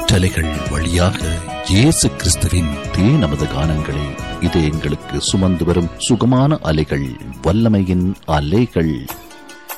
காற்றலைகள் வழியாக இயேசு கிறிஸ்துவின் நமது கானங்களை இது எங்களுக்கு சுமந்து வரும் சுகமான அலைகள், வல்லமையின் அலைகள்.